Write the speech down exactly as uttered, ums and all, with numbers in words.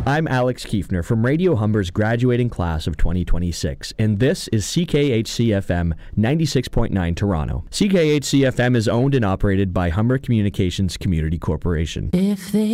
I'm Alex Kiefner from Radio Humber's graduating class of twenty twenty-six, and this is C K H C F M ninety-six point nine Toronto. C K H C F M is owned and operated by Humber Communications Community Corporation. If they